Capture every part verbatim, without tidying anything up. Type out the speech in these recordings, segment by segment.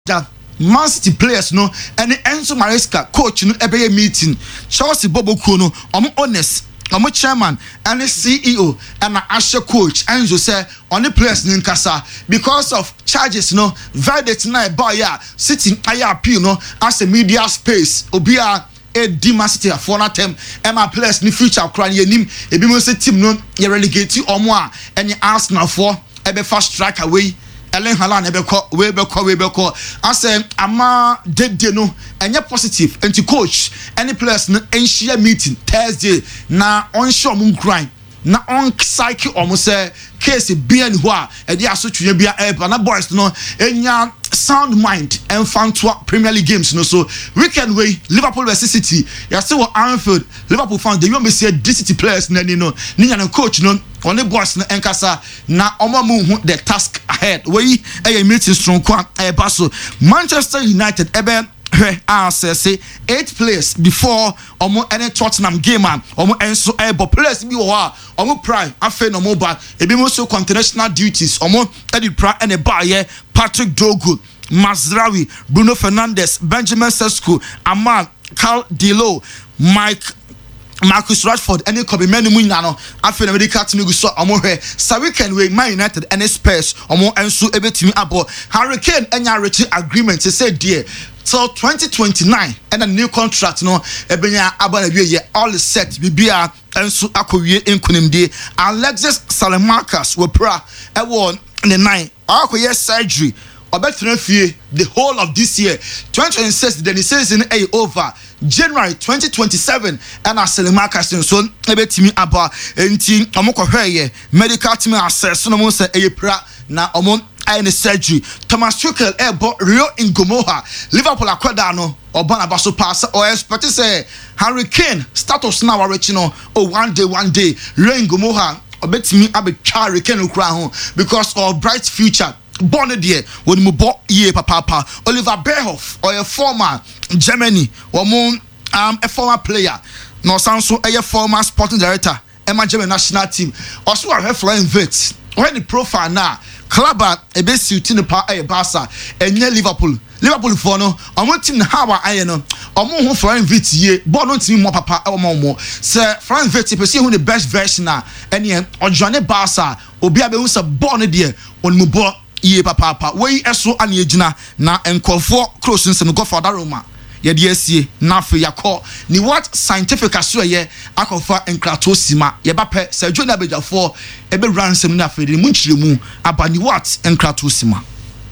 Man City players no and Enzo Maresca coach no ebe meeting Chelsea Bobo Kuno omo honest omo chairman and the C E O and the Asher coach Enzo say on the players in Kasa because of charges no verdict na boy ya City aya appeal no as a media space obia a democity for na tem and my players ni future kran ye nim ebi mo say team no ye relegate omo a any Arsenal for ebe fast strike away Ellen Haaland ebeko we beko we beko ase ama dede no enye positive anti coach any players no enhia meeting Thursday na on show mun grind na on psyche almost say case be any ho a e dey asotwe bia e na boys no enya sound mind and fan to Premier League games no so weekend way Liverpool versus City you still at Anfield Liverpool fans they want me say D City players na ni no ni na coach no on the boys na enkasa na omo mu the task ahead we e meeting strong kwa e baso Manchester United ebe I say eight players before omo any Tottenham game man omo enso e bo players bi wo ha omo prime afa no mo ba e bi mo so international duties omo e di pra and e ba ye Patrick Dogu Mazraoui Bruno Fernandes Benjamin Sesko Amal Carl Dilo Mike Marcus Rashford any could be many munna no afa na medical team go so omo hwe sa weekend we Man United and Spurs omo enso ebetimi abo Harry Kane enya reach agreement say dear till twenty twenty-nine and a new contract no ebenya aba na wie all set bibia enso akowie enkunimde Alexis Salamakas we pra e won the nine akoye surgery obetre fie the whole of this year twenty twenty-six then the season a over January twenty twenty-seven and Salamakas so ebetimi aba enti omokohweye medical team assess no mo say e pra na omo and surgery Thomas Tuchel ebo Rio Ngomoha Liverpool akwada no obana baso pass or expect say Harry Kane status now original oh one day one day Rio Ngomoha obetimi abetwa Harry Kane ukra ho because of bright future born there when mu bo ye papa papa Oliver Bierhoff or a former Germany or um a former player no sanso a former sporting director Emma German national team also a flying vet when the profile now club e be suit in pa e Barca enye Liverpool Liverpool for no omo team how aye no omo ho foreign vet ye ball no team mo papa e omo mo say foreign vet pe see who the best version na ene ojoane Barca obi abe hu say ball no de on mu ball ye papa papa we eso ane agina na enkofo cross nse no go for that Roma ye de asie na fe yakọ ni what scientific aso ye akofa enkratosima ye ba pe Sergio Nabejafo e be ransem na fe de mu nchiremu abani what enkratosima.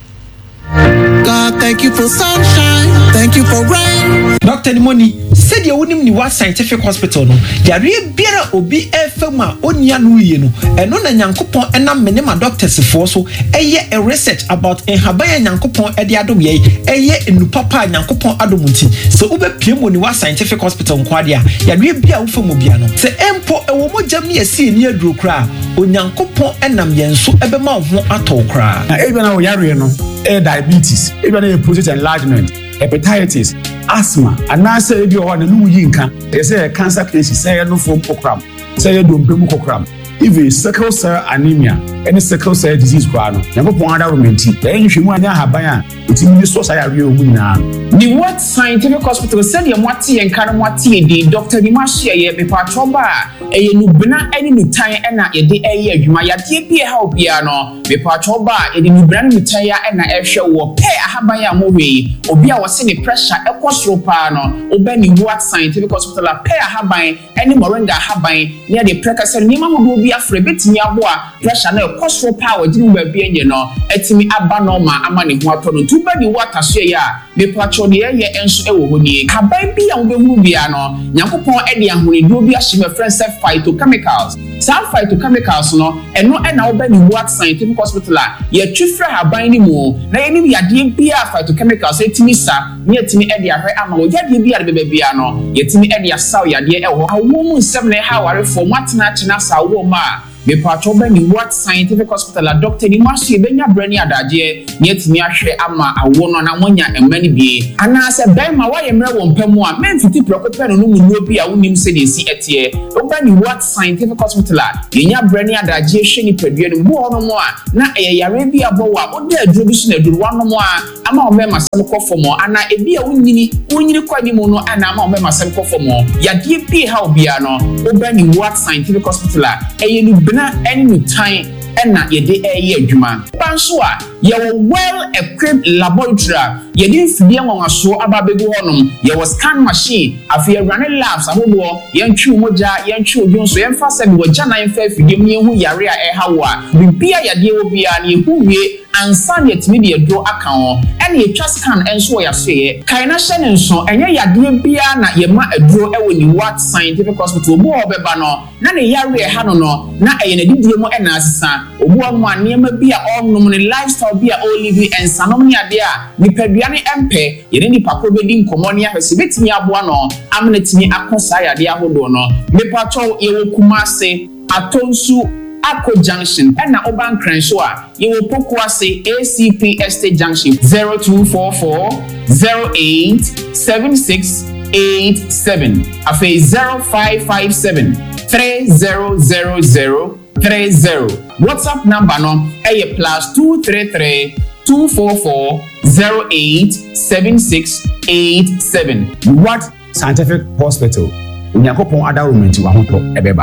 God, thank you for sunshine, thank you for rain. Doctor Nimoni said you wouldn't need what scientific hospital no. There be better obi efema onya no ye no. And no na nyankopon enam menema doctors for so eye a research about enhabaya nyankopon e de adom ye eye enu papa nyankopon adomunti. So ube piemo ni what scientific hospital nkwadia. Ya be bia ufemo bia no. Se empo e wo mogam ne esi ni aduro kra. Onyankopon enam yenso ebema ho ato kra. Na ebe na wo yare no e diabetes, even a prostate enlargement, hepatitis, asthma, and now say if you want a new yinka, they say a cancer case, say no form program, say you don't be program. Even sickle cell anemia, any sickle cell disease, guano, never point out romantic. Then if you want to have bayan, it's in the source I real now. The what scientific hospital said your Mati and Karamati, the Doctor Dimashia, ye be patroba, a nubina, any new tire, and a day a year, you might be a help piano, be patroba, a new brand new tire, and a show or pay a habaya movie, or be our city pressure, a quastropano, or Benny what scientific hospital, a pay a habine, any moringa habine, near the precursor, Nima will be afraid bit nyabwa pressure na cost power dinu ba bia ye no etimi aba no ma amane ho atono tu ba ni water so ya me pacho de ye enso e wo honi haban bia wo behu bia no nyankopon e de ahoni do bia hye me friend self phytochemicals some phytochemicals no eno e na wo ba ni what scientific hospital ye twifra haban ni mu na ye ni yade bia phytochemicals etimi sa ne etimi e de ahwe ama wo yade bia de bia no yetimi e de asaw yade e wo awo mu nsem na ha ware for matena chena sa wo ma me pacho ba ni what scientific hospital a doctor ni maso e benya brani adaje ne etimi ahwe ama awo no na monya emani bie ana se ben ma wa ye mre wo mpamu a memfiti prokopɛ no no mu bi a wonim se de si etie oba ni what scientific hospital a yenya brani adaje hwe ni padua no bo no mo a na eye yare bi abo wa o da aduro bi so na aduro wa no mo a ama o be masem kofomo ana ebi a wonyini wonyini kwani mu no ana ama o be masem kofomo yade bi ha obia no oba ni what scientific hospital a eye ni bena eni no tan ena yede eye adwuma banso a ye well equipped laboratory yede mfidie nwanwaso ababegu honom ye was scan machine afia running labs ahodo yentwi moja yentwi odwonso yemfa sabi wagya na yemfa fidie mu yehu yare a ehawo a bibia yade obia na yehu wie ansa ne etimi de do aka ho ene yetwa scan enso ya soye kaina hye nso enye yade bia na yema aduro ewo ni what scientific hospital bo obeba no na ne yare ha no no na eye na didie mu ena asesa obu anu anema bia onnom ne lifestyle bia o live ensanom ne ade a nipadua ne empe yene ni pakro bedi nkomo ne ahwese betimi aboa no amnetimi akosa yade ahodo no mepacho yewo kumase atonsu Ako Junction and na Oban Crenshaw you will pokwase A C P Estate Junction zero two four four zero eight seven six eight seven afe zero five five seven three zero zero zero three zero WhatsApp number no eye plus two three three two four four zero eight seven six eight seven. What scientific hospital? Unyakopon ada romanti wa hoto ebeba.